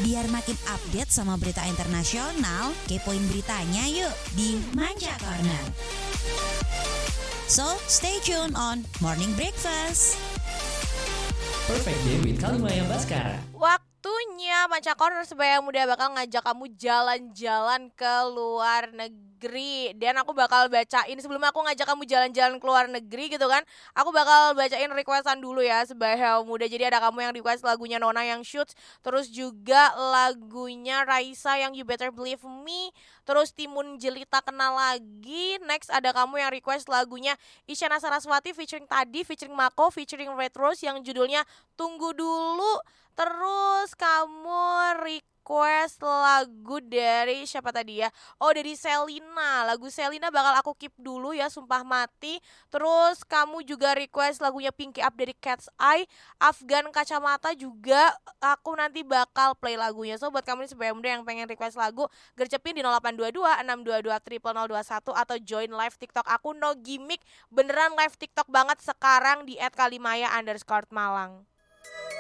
Biar makin update sama berita internasional, kepoin beritanya yuk di Manca Corner. So, stay tuned on Morning Breakfast. Perfect Day with Kalimaya Baskara. Waktunya Manca Corner Sebaya Muda bakal ngajak kamu jalan-jalan ke luar negeri. Dan aku bakal bacain, sebelum aku ngajak kamu jalan-jalan ke luar negeri gitu kan, aku bakal bacain requestan dulu ya Sebaya Muda. Jadi ada kamu yang request lagunya Nona yang Shoots, terus juga lagunya Raisa yang You Better Believe Me, terus Timun Jelita Kenal Lagi. Next ada kamu yang request lagunya Isyana Saraswati featuring Tadi, featuring Mako, featuring Red Rose yang judulnya Tunggu Dulu. Terus kamu request lagu dari siapa tadi ya? Oh, dari Selina. Lagu Selina bakal aku keep dulu ya, Sumpah Mati. Terus kamu juga request lagunya Pinky Up dari Cat's Eye. Afgan Kacamata juga aku nanti bakal play lagunya. So buat kamu nih Sebaya Muda yang pengen request lagu, gercepin di 0822 622 0021 atau join live TikTok aku, no gimmick. Beneran live TikTok banget sekarang di @kalimaya_Malang.